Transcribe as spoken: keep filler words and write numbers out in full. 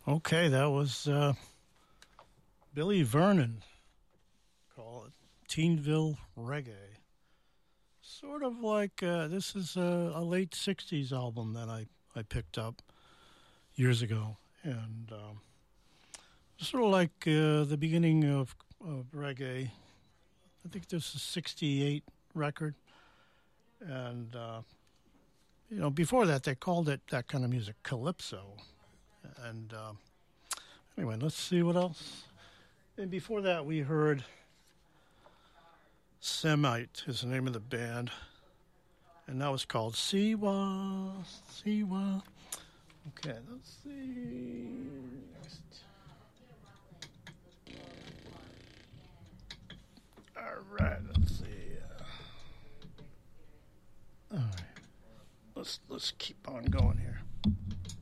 Okay, that was uh, Billy Vernon. Call it Teenville Reggae. Sort of like uh, this is a, a late sixties album that I, I picked up years ago. And um, sort of like uh, the beginning of, of reggae. I think this is a sixty-eight record. And, uh, you know, before that, they called it that kind of music calypso. And uh, anyway, let's see what else. And before that, we heard Semite is the name of the band. And that was called Siwa, Siwa. Okay, let's see. Next. All right, let's see. All right, let's let's keep on going here.